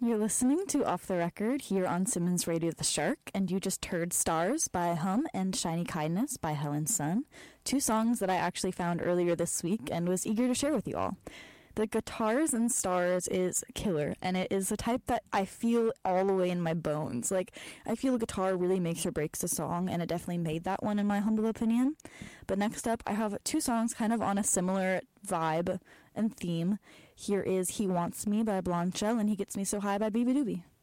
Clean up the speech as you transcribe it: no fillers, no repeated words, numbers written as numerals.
You're listening to Off the Record here on Simmons Radio The Shark, and you just heard Stars by Hum and Shiny Kindness by Helen Sun, two songs that I actually found earlier this week and was eager to share with you all. The guitars in Stars is killer, and it is the type that I feel all the way in my bones. Like, I feel a guitar really makes or breaks a song, and it definitely made that one in my humble opinion. But next up, I have two songs kind of on a similar vibe and theme. Here is He Wants Me by Blonde Shell and He Gets Me So High by Beaver Doobie.